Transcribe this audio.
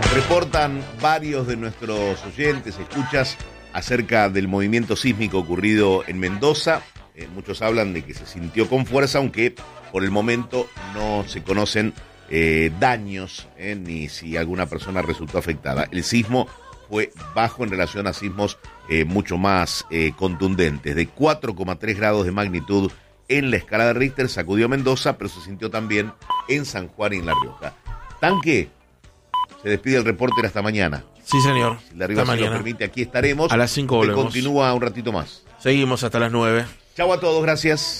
Reportan varios de nuestros oyentes, escuchas, acerca del movimiento sísmico ocurrido en Mendoza. Muchos hablan de que se sintió con fuerza, aunque por el momento no se conocen daños, ni si alguna persona resultó afectada. El sismo fue bajo en relación a sismos mucho más contundentes. De 4,3 grados de magnitud en la escala de Richter sacudió Mendoza, pero se sintió también en San Juan y en La Rioja. Tanque, se despide el reporter hasta mañana. Sí, señor. Si la Rioja se lo permite, aquí estaremos. A las 5 volvemos. Continúa un ratito más. Seguimos hasta las 9. Chau a todos, gracias.